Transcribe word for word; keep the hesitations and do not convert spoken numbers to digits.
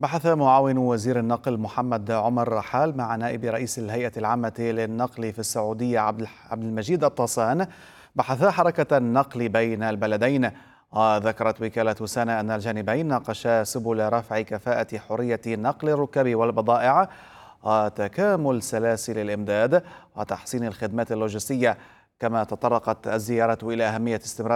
بحث معاون وزير النقل محمد عمر رحال مع نائب رئيس الهيئة العامة للنقل في السعودية عبد المجيد الطاسان بحثا حركة النقل بين البلدين. وذكرت وكالة سانا أن الجانبين ناقشا سبل رفع كفاءة حرية نقل الركاب والبضائع وتكامل سلاسل الإمداد وتحسين الخدمات اللوجستية. كما تطرقت الزيارة إلى أهمية استمرار